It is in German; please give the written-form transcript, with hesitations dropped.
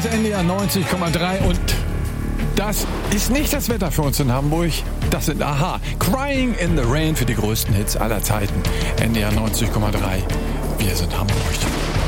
NDR 90,3 und das ist nicht das Wetter für uns in Hamburg. Das sind Aha. Crying in the Rain für die größten Hits aller Zeiten. NDR 90,3. Wir sind Hamburg.